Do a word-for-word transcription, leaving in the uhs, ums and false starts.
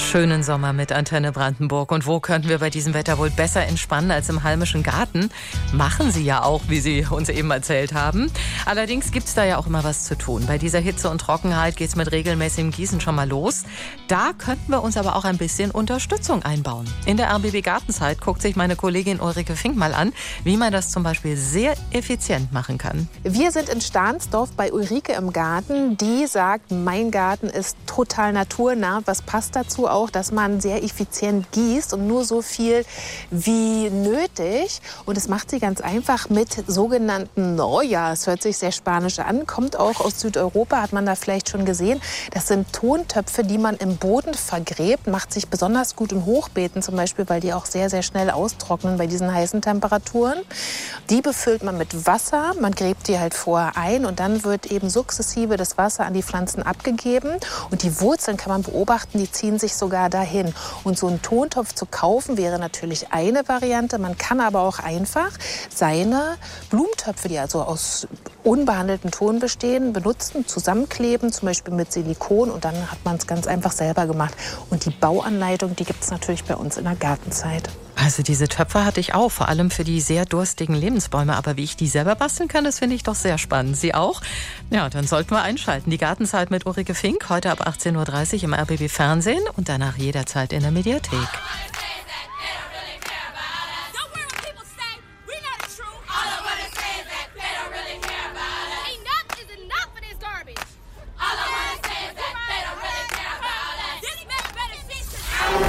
Schönen Sommer mit Antenne Brandenburg. Und wo könnten wir bei diesem Wetter wohl besser entspannen als im heimischen Garten? Machen Sie ja auch, wie Sie uns eben erzählt haben. Allerdings gibt es da ja auch immer was zu tun. Bei dieser Hitze und Trockenheit geht es mit regelmäßigem Gießen schon mal los. Da könnten wir uns aber auch ein bisschen Unterstützung einbauen. In der R B B Gartenzeit guckt sich meine Kollegin Ulrike Fink mal an, wie man das zum Beispiel sehr effizient machen kann. Wir sind in Stahnsdorf bei Ulrike im Garten. Die sagt, mein Garten ist total naturnah. Was passt dazu auch, dass man sehr effizient gießt und nur so viel wie nötig. Und das macht sie ganz einfach mit sogenannten Noya. Es hört sich sehr spanisch an, kommt auch aus Südeuropa, hat man da vielleicht schon gesehen. Das sind Tontöpfe, die man im Boden vergräbt, macht sich besonders gut in Hochbeeten zum Beispiel, weil die auch sehr, sehr schnell austrocknen bei diesen heißen Temperaturen. Die befüllt man mit Wasser, man gräbt die halt vorher ein und dann wird eben sukzessive das Wasser an die Pflanzen abgegeben. Und die Wurzeln kann man beobachten, die ziehen sich sogar dahin. Und so einen Tontopf zu kaufen wäre natürlich eine Variante. Man kann aber auch einfach seine Blumentöpfe, die also aus unbehandelten Ton bestehen, benutzen, zusammenkleben, zum Beispiel mit Silikon. Und dann hat man es ganz einfach selber gemacht. Und die Bauanleitung, die gibt es natürlich bei uns in der Gartenzeit. Also diese Töpfe hatte ich auch, vor allem für die sehr durstigen Lebensbäume. Aber wie ich die selber basteln kann, das finde ich doch sehr spannend. Sie auch? Ja, dann sollten wir einschalten. Die Gartenzeit mit Ulrike Fink, heute ab achtzehn Uhr dreißig im R B B Fernsehen und danach jederzeit in der Mediathek.